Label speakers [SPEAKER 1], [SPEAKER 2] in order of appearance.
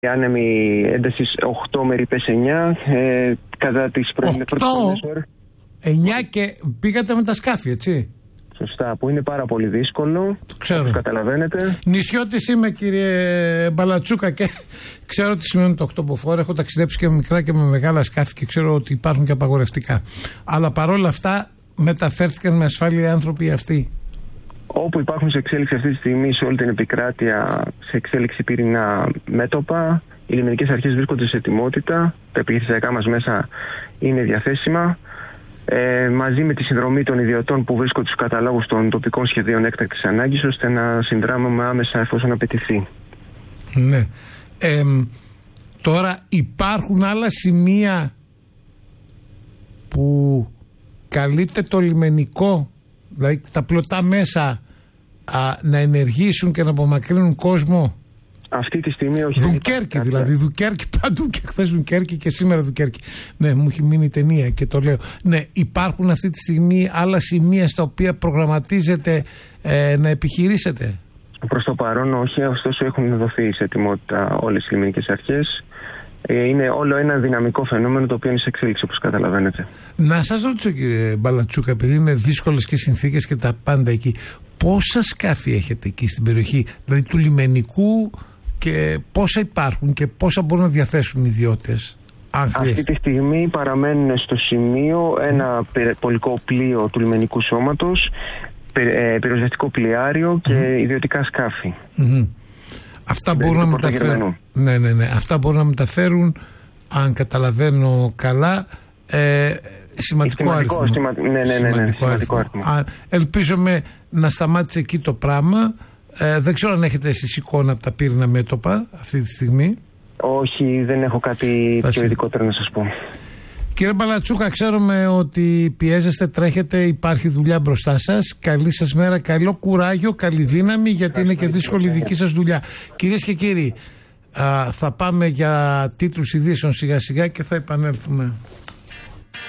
[SPEAKER 1] Άνεμη έντασης 8 με ρηπές 9 κατά τις πρωινές ώρες.
[SPEAKER 2] 9 και πήγατε με τα σκάφη, έτσι.
[SPEAKER 1] Σωστά, που είναι πάρα πολύ δύσκολο.
[SPEAKER 2] Το ξέρω.
[SPEAKER 1] Όπως καταλαβαίνετε.
[SPEAKER 2] Νησιώτης είμαι, κύριε Μπαλατσούκα, και ξέρω τι σημαίνει το 8 μποφόρ. Έχω ταξιδέψει και με μικρά και με μεγάλα σκάφη και ξέρω ότι υπάρχουν και απαγορευτικά. Αλλά παρόλα αυτά μεταφέρθηκαν με ασφάλεια οι άνθρωποι αυτοί.
[SPEAKER 1] Όπου υπάρχουν σε εξέλιξη αυτή τη στιγμή σε όλη την επικράτεια, σε εξέλιξη πυρηνά μέτωπα, οι λιμενικές αρχές βρίσκονται σε ετοιμότητα, τα επιχειρησιακά μας μέσα είναι διαθέσιμα. Μαζί με τη συνδρομή των ιδιωτών που βρίσκονται στους καταλόγους των τοπικών σχεδίων έκτακτης ανάγκης, ώστε να συνδράμουμε άμεσα εφόσον απαιτηθεί.
[SPEAKER 2] Ναι. Τώρα υπάρχουν άλλα σημεία που καλείται το λιμενικό, δηλαδή τα πλωτά μέσα, να ενεργήσουν και να απομακρύνουν κόσμο?
[SPEAKER 1] Αυτή τη στιγμή όχι.
[SPEAKER 2] Δουνκέρκη δηλαδή, Δουνκέρκη παντού, και χθες Δουνκέρκη και σήμερα Δουνκέρκη. Ναι, μου έχει μείνει ταινία και το λέω. Ναι, υπάρχουν αυτή τη στιγμή άλλα σημεία στα οποία προγραμματίζετε να επιχειρήσετε?
[SPEAKER 1] Προς το παρόν όχι, ωστόσο έχουν δοθεί σε ετοιμότητα όλες οι λιμενικές αρχές. Είναι όλο ένα δυναμικό φαινόμενο το οποίο είναι σε εξέλιξη, όπως καταλαβαίνετε.
[SPEAKER 2] Να σας ρωτήσω, κύριε Μπαλατσούκα, επειδή είναι δύσκολες και συνθήκες και τα πάντα εκεί, πόσα σκάφη έχετε εκεί στην περιοχή, δηλαδή του λιμενικού, και πόσα υπάρχουν και πόσα μπορούν να διαθέσουν οι ιδιώτες?
[SPEAKER 1] Αυτή τη στιγμή παραμένουν στο σημείο ένα πολικό πλοίο του λιμενικού σώματος, πυροσβεστικό πλοιάριο και ιδιωτικά σκάφη.
[SPEAKER 2] Αυτά μπορούν να μεταφέρουν. Ναι. Αυτά μπορούν να μεταφέρουν, αν καταλαβαίνω καλά, σημαντικό αριθμό. Σημαντικό αριθμό. Ελπίζομαι να σταμάτησε εκεί το πράγμα. Δεν ξέρω αν έχετε εσείς εικόνα από τα πύρινα μέτωπα αυτή τη στιγμή.
[SPEAKER 1] Όχι, δεν έχω κάτι πιο ειδικότερο να σας πω.
[SPEAKER 2] Κύριε Μπαλατσούκα, ξέρουμε ότι πιέζεστε, τρέχετε, υπάρχει δουλειά μπροστά σας. Καλή σας μέρα, καλό κουράγιο, καλή δύναμη, γιατί είναι και δύσκολη η δική σας δουλειά. Κυρίες και κύριοι, θα πάμε για τίτλους ειδήσεων σιγά σιγά και θα επανέλθουμε.